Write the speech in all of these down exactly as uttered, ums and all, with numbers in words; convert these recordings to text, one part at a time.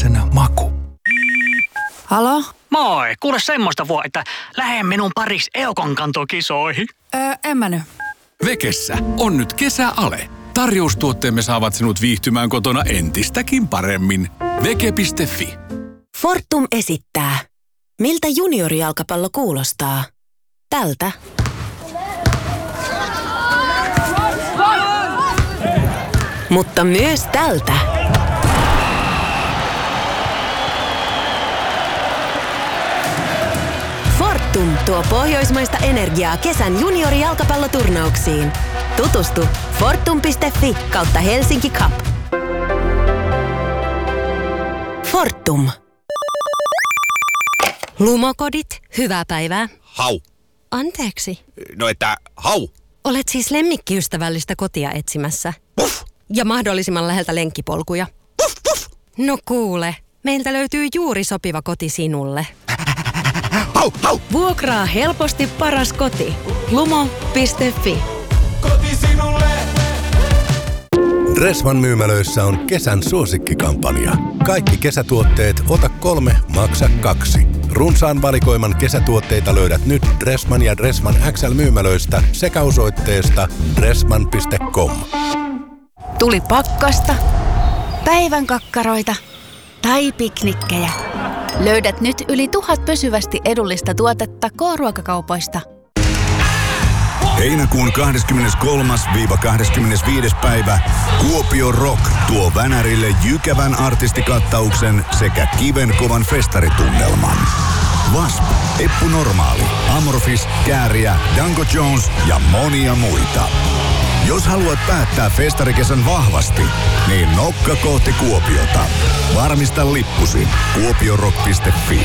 eläväisenä maku. Halo? Moi, kuule semmoista vuo, että lähde minun paris Eukon kantokisoihin. Öö, en mä nyt. Vekessä on nyt kesäale. Tarjoustuotteemme saavat sinut viihtymään kotona entistäkin paremmin. Veke piste fi. Fortum esittää. Miltä juniorijalkapallo kuulostaa? Tältä. Mutta myös tältä. Fortum tuo pohjoismaista energiaa kesän juniorijalkapalloturnauksiin. Tutustu fortum piste fi kautta Helsinki Cup. Fortum. Lumokodit, hyvää päivää. Hau. Anteeksi. No että hau. Olet siis lemmikkiystävällistä kotia etsimässä. Puff. Ja mahdollisimman läheltä lenkkipolkuja. Puff, puff. No kuule, meiltä löytyy juuri sopiva koti sinulle. Hau, hau. Vuokraa helposti paras koti. lumo piste fi. Koti sinulle. Dressman myymälöissä on kesän suosikkikampanja. Kaikki kesätuotteet ota kolme, maksa kaksi. Runsaan valikoiman kesätuotteita löydät nyt Dressman ja Dressman X L-myymälöistä sekä osoitteesta dressman piste com. Tuli pakkasta, päivän kakkaroita tai piknikkejä. Löydät nyt yli tuhat pysyvästi edullista tuotetta K-ruokakaupoista. Heinäkuun kahdeskymmeneskolmas kahdeskymmenesviides päivä Kuopio Rock tuo Vänärille jykevän artistikattauksen sekä kivenkovan festaritunnelman. W A S P, Eppu Normaali, Amorphis, Kääriä, Danko Jones ja monia muita. Jos haluat päättää festarikesän vahvasti, niin nokka kohti Kuopiota. Varmista lippusi kuopiorock piste fi.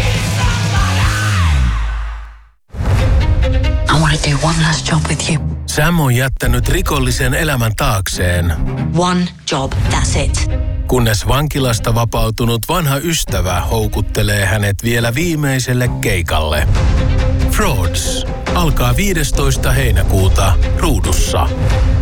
I want to do one last job with you. Sam on jättänyt rikollisen elämän taakseen. One job, that's it. Kunnes vankilasta vapautunut vanha ystävä houkuttelee hänet vielä viimeiselle keikalle. Frauds alkaa viidestoista heinäkuuta Ruudussa.